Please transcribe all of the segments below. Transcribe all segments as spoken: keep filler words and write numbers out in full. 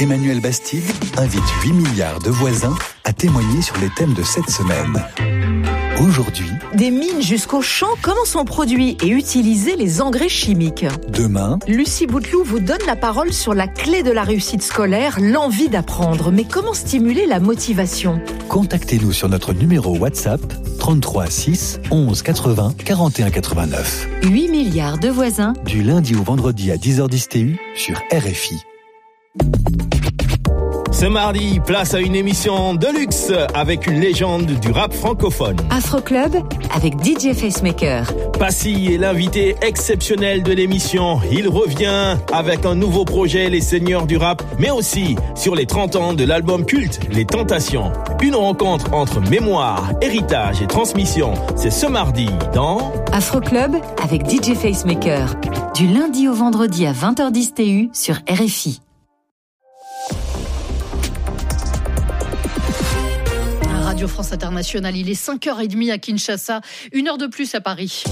Emmanuel Bastide invite huit milliards de voisins à témoigner sur les thèmes de cette semaine. Aujourd'hui, des mines jusqu'aux champs, comment sont produits et utilisés les engrais chimiques. Demain, Lucie Bouteloup vous donne la parole sur la clé de la réussite scolaire, l'envie d'apprendre. Mais comment stimuler la motivation ? Contactez-nous sur notre numéro WhatsApp trente-trois six onze quatre-vingts quarante et un quatre-vingt-neuf. huit milliards de voisins. Du lundi au vendredi à dix heures dix T U sur R F I. Ce mardi, place à une émission de luxe avec une légende du rap francophone. Afro Club avec D J Facemaker. Passy est l'invité exceptionnel de l'émission. Il revient avec un nouveau projet, Les Seigneurs du Rap, mais aussi sur les trente ans de l'album culte, Les Tentations. Une rencontre entre mémoire, héritage et transmission. C'est ce mardi dans Afro Club avec D J Facemaker. Du lundi au vendredi à vingt heures dix T U sur R F I. Radio France Internationale, il est cinq heures trente à Kinshasa, une heure de plus à Paris.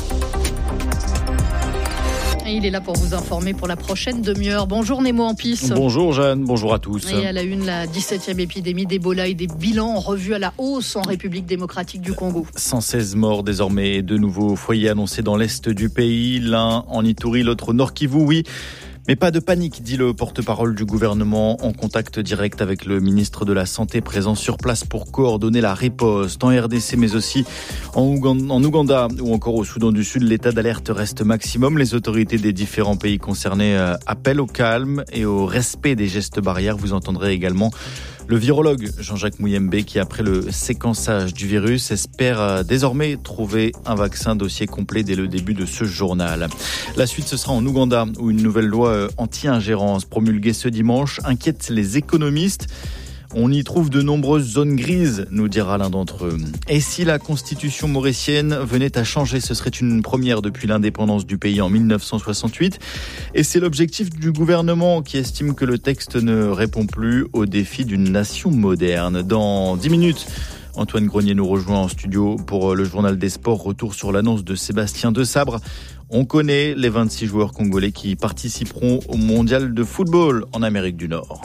Et il est là pour vous informer pour la prochaine demi-heure. Bonjour Nemo Ampis. Bonjour Jeanne, bonjour à tous. Et à la une, la dix-septième épidémie d'Ebola et des bilans revus à la hausse en République démocratique du Congo. cent seize morts désormais, deux nouveaux foyers annoncés dans l'est du pays, l'un en Ituri, l'autre au Nord Kivu, oui. Mais pas de panique, dit le porte-parole du gouvernement en contact direct avec le ministre de la Santé présent sur place pour coordonner la riposte en R D C mais aussi en Ouganda ou encore au Soudan du Sud. L'état d'alerte reste maximum. Les autorités des différents pays concernés appellent au calme et au respect des gestes barrières. Vous entendrez également le virologue Jean-Jacques Mouyembe qui, après le séquençage du virus, espère désormais trouver un vaccin, dossier complet dès le début de ce journal. La suite, ce sera en Ouganda où une nouvelle loi anti-ingérence promulguée ce dimanche inquiète les économistes. On y trouve de nombreuses zones grises, nous dira l'un d'entre eux. Et si la constitution mauricienne venait à changer, ce serait une première depuis l'indépendance du pays en mille neuf cent soixante-huit. Et c'est l'objectif du gouvernement qui estime que le texte ne répond plus aux défis d'une nation moderne. Dans dix minutes, Antoine Grenier nous rejoint en studio pour le journal des sports. Retour sur l'annonce de Sébastien Desabre. On connaît les vingt-six joueurs congolais qui participeront au mondial de football en Amérique du Nord.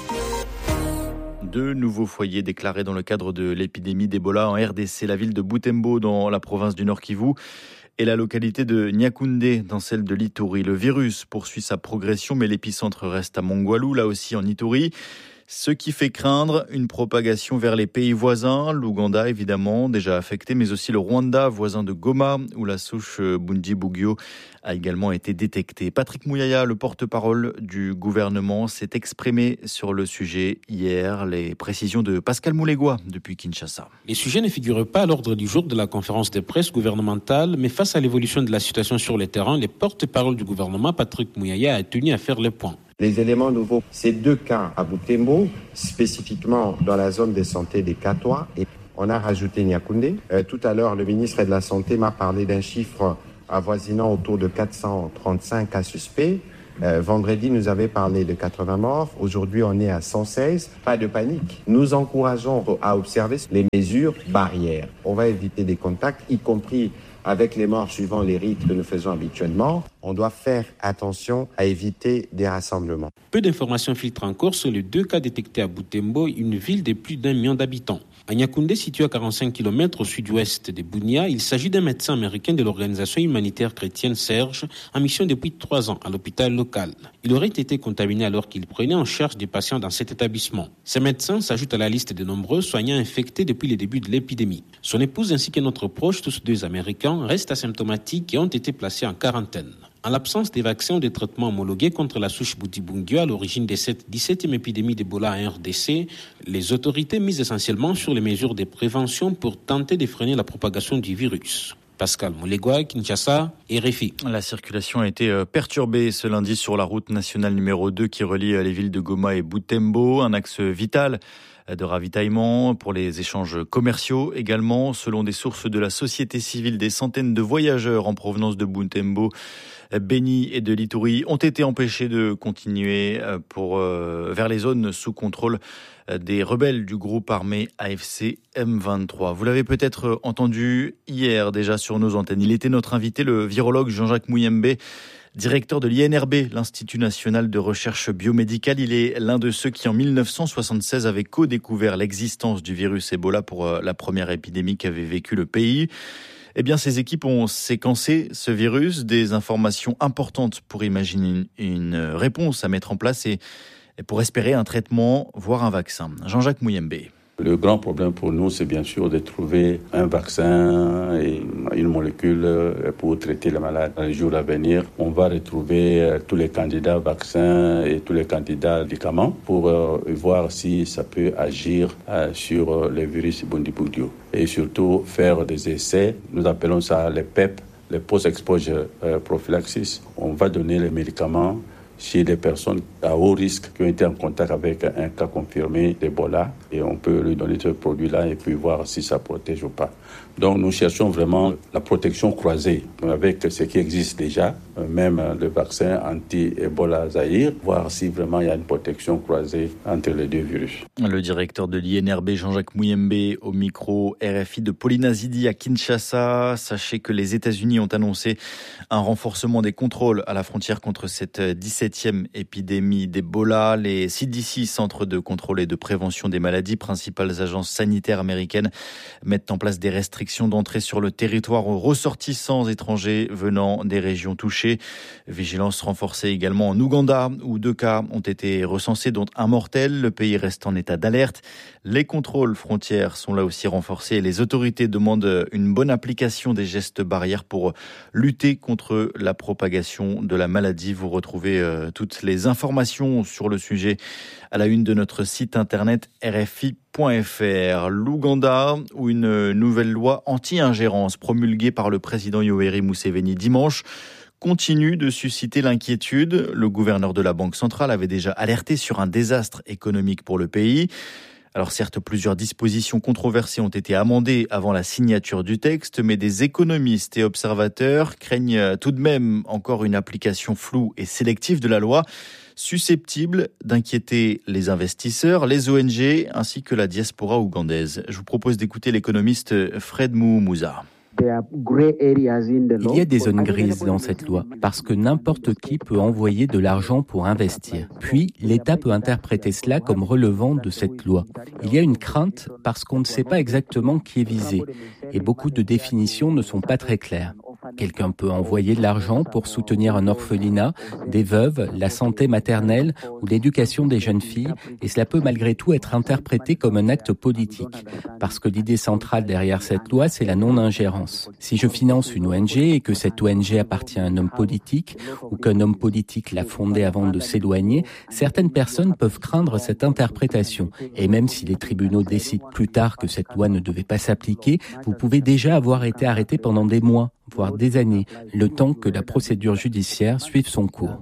Deux nouveaux foyers déclarés dans le cadre de l'épidémie d'Ebola en R D C, la ville de Butembo dans la province du Nord Kivu et la localité de Niakoundé dans celle de l'Ituri. Le virus poursuit sa progression mais l'épicentre reste à Mongwalu, là aussi en Ituri. Ce qui fait craindre une propagation vers les pays voisins, l'Ouganda évidemment déjà affecté, mais aussi le Rwanda, voisin de Goma, où la souche Bundibugyo a également été détectée. Patrick Mouyaya, le porte-parole du gouvernement, s'est exprimé sur le sujet hier. Les précisions de Pascal Moulégois depuis Kinshasa. Les sujets ne figurent pas à l'ordre du jour de la conférence de presse gouvernementale, mais face à l'évolution de la situation sur le terrain, le porte-parole du gouvernement, Patrick Mouyaya, a tenu à faire le point. Les éléments nouveaux, c'est deux cas à Butembo, spécifiquement dans la zone de santé des Katoa, et on a rajouté Niakoundé. Euh, tout à l'heure, le ministre de la Santé m'a parlé d'un chiffre avoisinant autour de quatre cent trente-cinq cas suspects. Euh, vendredi, nous avait parlé de quatre-vingts morts. Aujourd'hui, on est à cent seize. Pas de panique. Nous encourageons à observer les mesures barrières. On va éviter des contacts, y compris avec les morts suivant les rites que nous faisons habituellement. On doit faire attention à éviter des rassemblements. Peu d'informations filtrent encore sur les deux cas détectés à Butembo, une ville de plus d'un million d'habitants. À Niakoundé, situé à quarante-cinq kilomètres au sud-ouest de Bunia, il s'agit d'un médecin américain de l'organisation humanitaire chrétienne Serge, en mission depuis trois ans à l'hôpital local. Il aurait été contaminé alors qu'il prenait en charge des patients dans cet établissement. Ce médecin s'ajoute à la liste de nombreux soignants infectés depuis le début de l'épidémie. Son épouse ainsi qu'un autre proche, tous deux américains, restent asymptomatiques et ont été placés en quarantaine. En l'absence des vaccins ou des traitements homologués contre la souche Bundibugyo à l'origine de cette dix-septième épidémie d'Ebola en R D C, les autorités misent essentiellement sur les mesures de prévention pour tenter de freiner la propagation du virus. Pascal Moulégois, Kinshasa, R F I. La circulation a été perturbée ce lundi sur la route nationale numéro deux qui relie les villes de Goma et Butembo, un axe vital de ravitaillement pour les échanges commerciaux également. Selon des sources de la société civile, des centaines de voyageurs en provenance de Butembo, Beni et de l'Ituri ont été empêchés de continuer pour, euh, vers les zones sous contrôle des rebelles du groupe armé A F C M vingt-trois. Vous l'avez peut-être entendu hier déjà sur nos antennes. Il était notre invité, le virologue Jean-Jacques Mouyembe, Directeur de l'I N R B, l'Institut national de recherche biomédicale, il est l'un de ceux qui en mille neuf cent soixante-seize avaient co-découvert l'existence du virus Ebola pour la première épidémie qu'avait vécu le pays. Eh bien, ces équipes ont séquencé ce virus, des informations importantes pour imaginer une réponse à mettre en place et pour espérer un traitement, voire un vaccin. Jean-Jacques Mouyembe. Le grand problème pour nous, c'est bien sûr de trouver un vaccin et une molécule pour traiter les malades. Dans les jours à venir, on va retrouver tous les candidats vaccins et tous les candidats médicaments pour voir si ça peut agir sur le virus Bundibugyo. Et surtout faire des essais, nous appelons ça les P E P, les post-exposure prophylaxis. On va donner les médicaments chez des personnes à haut risque qui ont été en contact avec un cas confirmé d'Ebola et on peut lui donner ce produit-là et puis voir si ça protège ou pas. Donc nous cherchons vraiment la protection croisée avec ce qui existe déjà, même le vaccin anti-Ebola Zaïre, voir si vraiment il y a une protection croisée entre les deux virus. Le directeur de l'I N R B, Jean-Jacques Mouyembe, au micro R F I de Pauline Azidi à Kinshasa. Sachez que les États-Unis ont annoncé un renforcement des contrôles à la frontière contre cette dix-septième épidémie d'Ebola. Les C D C, Centres de contrôle et de prévention des maladies, principales agences sanitaires américaines, mettent en place des restrictions d'entrée sur le territoire aux ressortissants étrangers venant des régions touchées. Vigilance renforcée également en Ouganda, où deux cas ont été recensés, dont un mortel. Le pays reste en état d'alerte. Les contrôles frontières sont là aussi renforcés et les autorités demandent une bonne application des gestes barrières pour lutter contre la propagation de la maladie. Vous retrouvez euh, toutes les informations sur le sujet à la une de notre site internet R F I point F R. L'Ouganda, où une nouvelle loi anti-ingérence promulguée par le président Yoweri Museveni dimanche continue de susciter l'inquiétude. Le gouverneur de la Banque centrale avait déjà alerté sur un désastre économique pour le pays. Alors certes, plusieurs dispositions controversées ont été amendées avant la signature du texte, mais des économistes et observateurs craignent tout de même encore une application floue et sélective de la loi, susceptible d'inquiéter les investisseurs, les O N G ainsi que la diaspora ougandaise. Je vous propose d'écouter l'économiste Fred Muumuza. Il y a des zones grises dans cette loi, parce que n'importe qui peut envoyer de l'argent pour investir. Puis, l'État peut interpréter cela comme relevant de cette loi. Il y a une crainte parce qu'on ne sait pas exactement qui est visé, et beaucoup de définitions ne sont pas très claires. Quelqu'un peut envoyer de l'argent pour soutenir un orphelinat, des veuves, la santé maternelle ou l'éducation des jeunes filles, et cela peut malgré tout être interprété comme un acte politique, parce que l'idée centrale derrière cette loi, c'est la non-ingérence. Si je finance une O N G et que cette O N G appartient à un homme politique, ou qu'un homme politique l'a fondée avant de s'éloigner, certaines personnes peuvent craindre cette interprétation. Et même si les tribunaux décident plus tard que cette loi ne devait pas s'appliquer, vous pouvez déjà avoir été arrêté pendant des mois, voire des années, le temps que la procédure judiciaire suive son cours.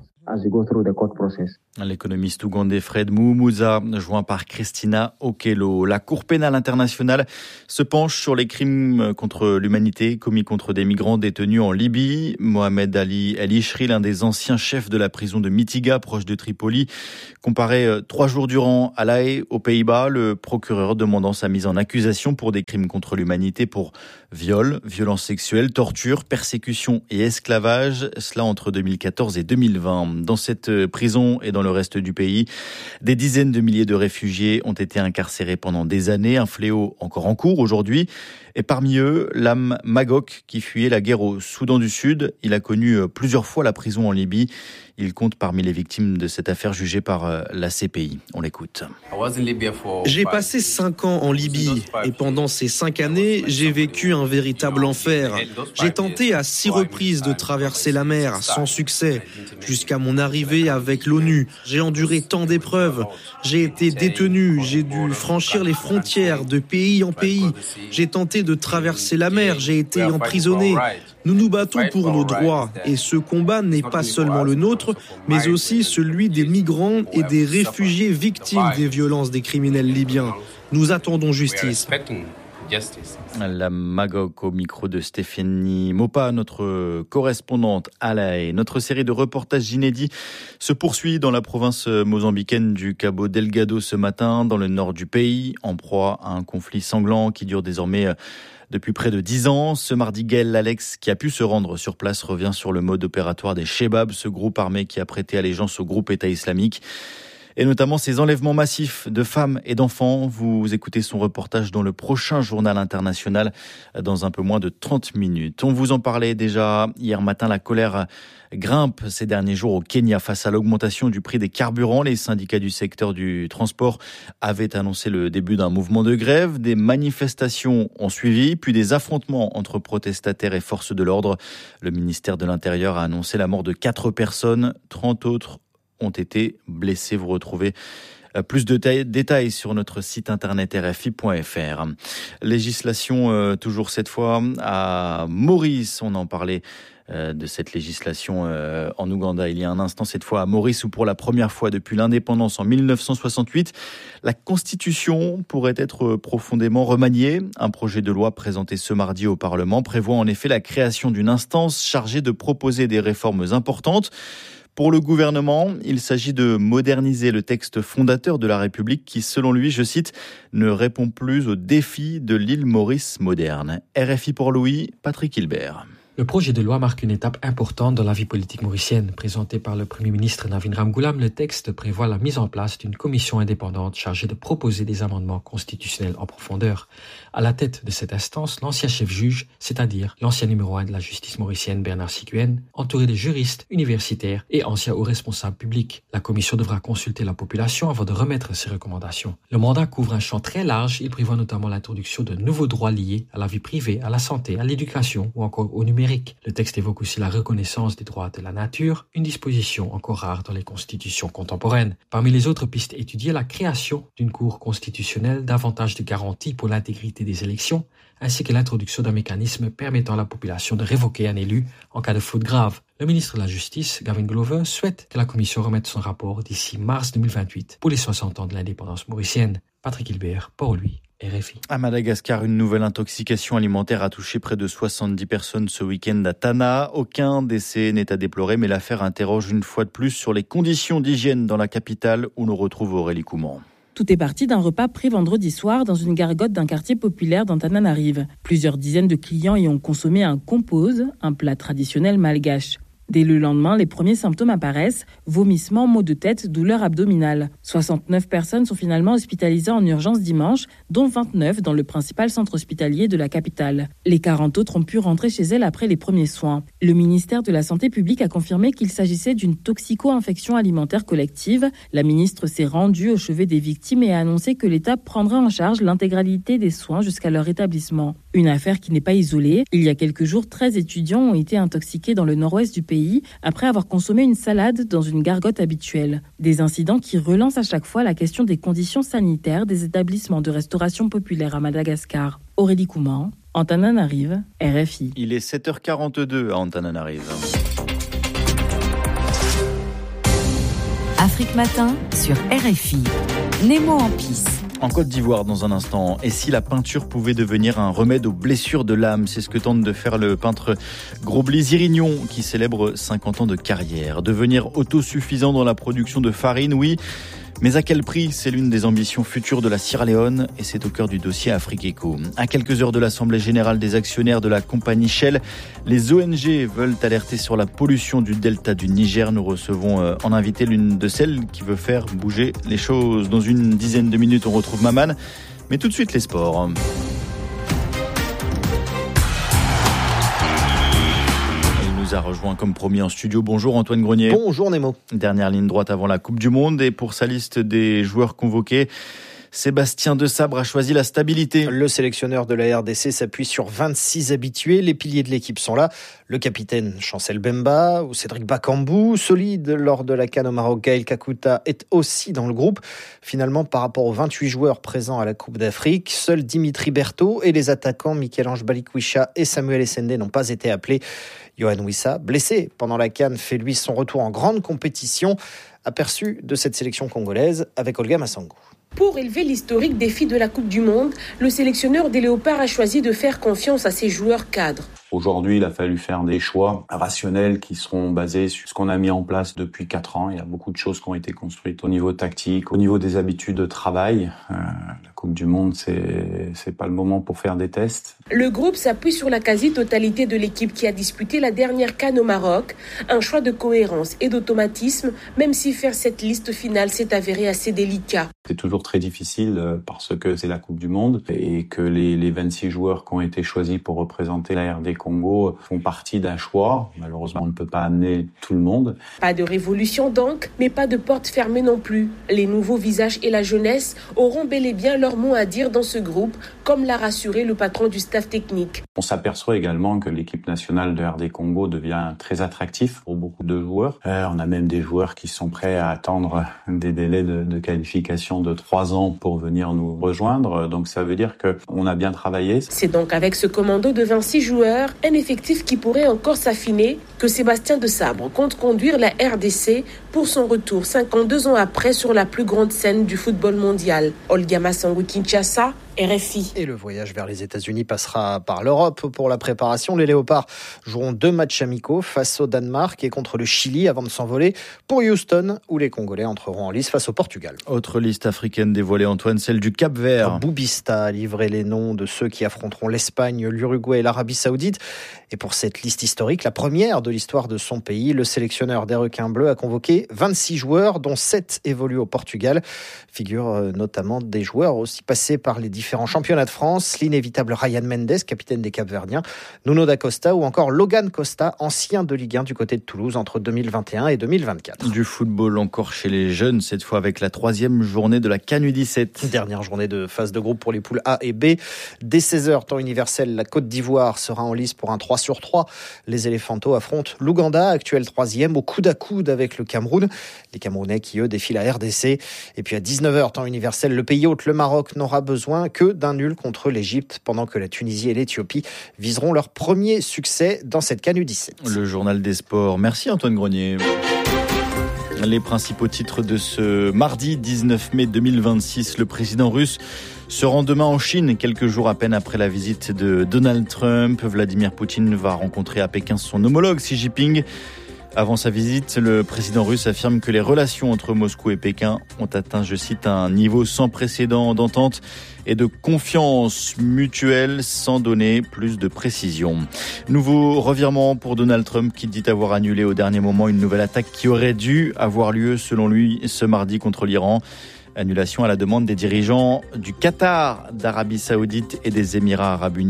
L'économiste ougandais Fred Muumuza, joint par Christina Okello. La Cour pénale internationale se penche sur les crimes contre l'humanité commis contre des migrants détenus en Libye. Mohamed Ali El Ishri, l'un des anciens chefs de la prison de Mitiga, proche de Tripoli, comparé trois jours durant à La Haye, aux Pays-Bas, le procureur demandant sa mise en accusation pour des crimes contre l'humanité pour viol, violences sexuelles, torture, persécution et esclavage, cela entre deux mille quatorze et deux mille vingt. Dans cette prison et dans le reste du pays, des dizaines de milliers de réfugiés ont été incarcérés pendant des années, un fléau encore en cours aujourd'hui. Et parmi eux, l'âme Magok qui fuyait la guerre au Soudan du Sud. Il a connu plusieurs fois la prison en Libye. Il compte parmi les victimes de cette affaire jugée par la C P I. On l'écoute. J'ai passé cinq ans en Libye et pendant ces cinq années, j'ai vécu un véritable enfer. J'ai tenté à six reprises de traverser la mer sans succès, jusqu'à mon arrivée avec l'ONU. J'ai enduré tant d'épreuves. J'ai été détenu, j'ai dû franchir les frontières de pays en pays. J'ai tenté de traverser la mer, j'ai été emprisonné. Nous nous battons pour nos droits et ce combat n'est pas seulement le nôtre, mais aussi celui des migrants et des réfugiés victimes des violences des criminels libyens. Nous attendons justice. La Magog au micro de Stéphanie Mopa, notre correspondante à La Haye. Notre série de reportages inédits se poursuit dans la province mozambicaine du Cabo Delgado ce matin, dans le nord du pays, en proie à un conflit sanglant qui dure désormais depuis près de dix ans. Ce mardi, Gaël Alex, qui a pu se rendre sur place, revient sur le mode opératoire des Chebab, ce groupe armé qui a prêté allégeance au groupe État islamique. Et notamment ces enlèvements massifs de femmes et d'enfants. Vous écoutez son reportage dans le prochain journal international dans un peu moins de trente minutes. On vous en parlait déjà hier matin, la colère grimpe ces derniers jours au Kenya face à l'augmentation du prix des carburants. Les syndicats du secteur du transport avaient annoncé le début d'un mouvement de grève. Des manifestations ont suivi, puis des affrontements entre protestataires et forces de l'ordre. Le ministère de l'Intérieur a annoncé la mort de quatre personnes, trente autres ont été blessés. Vous retrouvez plus de détails sur notre site internet r f i point f r. Législation euh, toujours cette fois à Maurice. On en parlait euh, de cette législation euh, en Ouganda il y a un instant. Cette fois à Maurice où pour la première fois depuis l'indépendance en mille neuf cent soixante-huit, la Constitution pourrait être profondément remaniée. Un projet de loi présenté ce mardi au Parlement prévoit en effet la création d'une instance chargée de proposer des réformes importantes. Pour le gouvernement, il s'agit de moderniser le texte fondateur de la République qui, selon lui, je cite, ne répond plus aux défis de l'île Maurice moderne. R F I pour Louis, Patrick Hilbert. Le projet de loi marque une étape importante dans la vie politique mauricienne. Présenté par le Premier ministre Navin Ramgoolam, le texte prévoit la mise en place d'une commission indépendante chargée de proposer des amendements constitutionnels en profondeur. À la tête de cette instance, l'ancien chef-juge, c'est-à-dire l'ancien numéro un de la justice mauricienne Bernard Siguen, entouré de juristes, universitaires et anciens hauts responsables publics. La commission devra consulter la population avant de remettre ses recommandations. Le mandat couvre un champ très large. Il prévoit notamment l'introduction de nouveaux droits liés à la vie privée, à la santé, à l'éducation ou encore au numérique. Le texte évoque aussi la reconnaissance des droits de la nature, une disposition encore rare dans les constitutions contemporaines. Parmi les autres pistes étudiées, la création d'une cour constitutionnelle, davantage de garanties pour l'intégrité des élections, ainsi que l'introduction d'un mécanisme permettant à la population de révoquer un élu en cas de faute grave. Le ministre de la Justice, Gavin Glover, souhaite que la commission remette son rapport d'ici mars deux mille vingt-huit pour les soixante ans de l'indépendance mauricienne. Patrick Hilbert, pour lui. R F I. À Madagascar, une nouvelle intoxication alimentaire a touché près de soixante-dix personnes ce week-end à Tana. Aucun décès n'est à déplorer, mais l'affaire interroge une fois de plus sur les conditions d'hygiène dans la capitale où nous retrouve Aurélie Couman. Tout est parti d'un repas pris vendredi soir dans une gargote d'un quartier populaire d'Antananarive. Plusieurs dizaines de clients y ont consommé un compose, un plat traditionnel malgache. Dès le lendemain, les premiers symptômes apparaissent, vomissements, maux de tête, douleurs abdominales. soixante-neuf personnes sont finalement hospitalisées en urgence dimanche, dont vingt-neuf dans le principal centre hospitalier de la capitale. Les quarante autres ont pu rentrer chez elles après les premiers soins. Le ministère de la Santé publique a confirmé qu'il s'agissait d'une toxico-infection alimentaire collective. La ministre s'est rendue au chevet des victimes et a annoncé que l'État prendrait en charge l'intégralité des soins jusqu'à leur rétablissement. Une affaire qui n'est pas isolée. Il y a quelques jours, treize étudiants ont été intoxiqués dans le nord-ouest du pays après avoir consommé une salade dans une gargote habituelle. Des incidents qui relancent à chaque fois la question des conditions sanitaires des établissements de restauration populaire à Madagascar. Aurélie Couman, Antananarive, R F I. Il est sept heures quarante-deux à Antananarive. Afrique Matin sur R F I. Nemo en pisse. En Côte d'Ivoire, dans un instant. Et si la peinture pouvait devenir un remède aux blessures de l'âme? C'est ce que tente de faire le peintre Grobli Zirignon, qui célèbre cinquante ans de carrière. Devenir autosuffisant dans la production de farine, oui. Mais à quel prix? C'est l'une des ambitions futures de la Sierra Leone et c'est au cœur du dossier Afrique Eco. À quelques heures de l'Assemblée générale des actionnaires de la compagnie Shell, les O N G veulent alerter sur la pollution du delta du Niger. Nous recevons en invité l'une de celles qui veut faire bouger les choses. Dans une dizaine de minutes, on retrouve Maman. Mais tout de suite, les sports. A rejoint comme promis en studio. Bonjour Antoine Grenier. Bonjour Nemo. Dernière ligne droite avant la Coupe du Monde et pour sa liste des joueurs convoqués, Sébastien Desabre a choisi la stabilité. Le sélectionneur de la R D C s'appuie sur vingt-six habitués. Les piliers de l'équipe sont là. Le capitaine Chancel Bemba ou Cédric Bakambu, solide lors de la CAN au Maroc. Gaël Kakuta est aussi dans le groupe. Finalement, par rapport aux vingt-huit joueurs présents à la Coupe d'Afrique, seuls Dimitri Berthaud et les attaquants Michel-Ange Balikwisha et Samuel Essende n'ont pas été appelés. Yohan Wissa, blessé pendant la CAN, fait lui son retour en grande compétition. Aperçu de cette sélection congolaise avec Olga Massango. Pour élever l'historique défi de la Coupe du Monde, le sélectionneur des Léopards a choisi de faire confiance à ses joueurs cadres. Aujourd'hui, il a fallu faire des choix rationnels qui seront basés sur ce qu'on a mis en place depuis quatre ans. Il y a beaucoup de choses qui ont été construites au niveau tactique, au niveau des habitudes de travail. Euh, la Coupe du Monde, c'est, c'est pas le moment pour faire des tests. Le groupe s'appuie sur la quasi-totalité de l'équipe qui a disputé la dernière CAN au Maroc. Un choix de cohérence et d'automatisme, même si faire cette liste finale s'est avéré assez délicat. C'est toujours très difficile parce que c'est la Coupe du Monde et que les, les vingt-six joueurs qui ont été choisis pour représenter la R D Congo font partie d'un choix. Malheureusement, on ne peut pas amener tout le monde. Pas de révolution donc, mais pas de porte fermée non plus. Les nouveaux visages et la jeunesse auront bel et bien leur mot à dire dans ce groupe, comme l'a rassuré le patron du staff technique. On s'aperçoit également que l'équipe nationale de R D Congo devient très attractive pour beaucoup de joueurs. Euh, on a même des joueurs qui sont prêts à attendre des délais de, de qualification de trois ans pour venir nous rejoindre. Donc ça veut dire qu'on a bien travaillé. C'est donc avec ce commando de vingt-six joueurs, un effectif qui pourrait encore s'affiner, que Sébastien Desabre compte conduire la R D C pour son retour cinquante-deux ans après sur la plus grande scène du football mondial. Olga Massangou, Kinshasa, R F I. Et le voyage vers les États-Unis passera par l'Europe pour la préparation. Les Léopards joueront deux matchs amicaux face au Danemark et contre le Chili avant de s'envoler pour Houston, où les Congolais entreront en lice face au Portugal. Autre liste africaine dévoilée, Antoine, celle du Cap-Vert. Boubista a livré les noms de ceux qui affronteront l'Espagne, l'Uruguay et l'Arabie Saoudite. Et pour cette liste historique, la première de l'histoire de son pays, le sélectionneur des Requins Bleus a convoqué vingt-six joueurs, dont sept évoluent au Portugal. Figurent notamment des joueurs aussi passés par les différents championnats de France, l'inévitable Ryan Mendes, capitaine des Cap-Verdiens, Nuno da Costa ou encore Logan Costa, ancien de Ligue un du côté de Toulouse entre deux mille vingt et un et deux mille vingt-quatre. Du football encore chez les jeunes, cette fois avec la troisième journée de la CAN U dix-sept. Dernière journée de phase de groupe pour les poules A et B. Dès seize heures, temps universel, la Côte d'Ivoire sera en lice pour un trois sur trois. Les Éléphantos affrontent l'Ouganda, actuel troisième, au coude à coude avec le Cameroun. Les Camerounais qui, eux, défient la R D C. Et puis à dix-neuf heures, temps universel, le pays hôte, le Maroc, n'aura besoin que d'un nul contre l'Égypte, pendant que la Tunisie et l'Éthiopie viseront leur premier succès dans cette CAN U dix-sept. Le journal des sports. Merci Antoine Grenier. Les principaux titres de ce mardi dix-neuf mai deux mille vingt-six. Le président russe se rend demain en Chine, quelques jours à peine après la visite de Donald Trump. Vladimir Poutine va rencontrer à Pékin son homologue Xi Jinping. Avant sa visite, le président russe affirme que les relations entre Moscou et Pékin ont atteint, je cite, un niveau sans précédent d'entente et de confiance mutuelle, sans donner plus de précision. Nouveau revirement pour Donald Trump qui dit avoir annulé au dernier moment une nouvelle attaque qui aurait dû avoir lieu, selon lui, ce mardi contre l'Iran. Annulation à la demande des dirigeants du Qatar, d'Arabie Saoudite et des Émirats Arabes Unis.